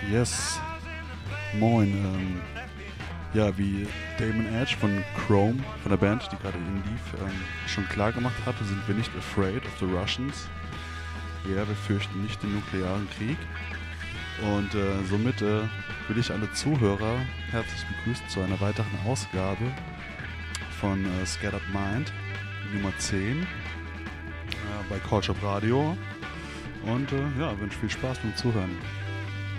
Yes. Moin. Ja, wie Damon Edge von Chrome, von der Band, die gerade eben lief, schon klar gemacht hatte, sind wir nicht afraid of the Russians. Ja, wir fürchten nicht den nuklearen Krieg. Und somit will ich alle Zuhörer herzlich begrüßen zu einer weiteren Ausgabe von Scattered Mind, Nummer 10, bei Culture Radio. Und ja, wünsche viel Spaß beim Zuhören.